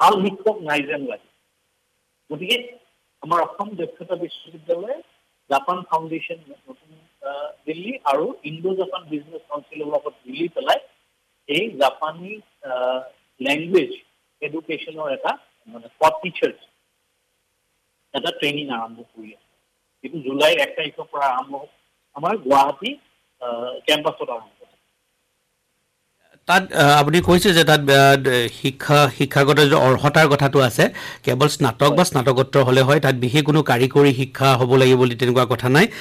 ভাল শিক্ষক নাই যেন লাগে গতিকে আমাৰ অসম দক্ষতা বিশ্ববিদ্যালয়ে জাপান ফাউণ্ডেশ্যন নতুন দিল্লী আৰু ইণ্ডো জাপান বিজনেছ কাউন্সিলৰ লগত মিলি পেলাই এই জাপানী ল্যাঙ্গুৱেজ এডুকেশ্যনৰ এটা মানে ফৰ টিচাৰ্ছ এটা ট্ৰেইনিং আৰম্ভ কৰি আছে এইটো জুলাইৰ 1 তাৰিখৰ পৰা আৰম্ভ হ'ব আমাৰ গুৱাহাটী কেম্পাছত আৰম্ভ হ'ব তাত আপুনি কৈছে যে তাত শিক্ষাগত যে অৰ্হতাৰ কথাটো আছে কেৱল স্নাতক বা স্নাতকোত্তৰ হ'লে হয় তাত বিশেষ কোনো কাৰিকৰী শিক্ষা হ'ব লাগিব বুলি তেনেকুৱা কথা নাই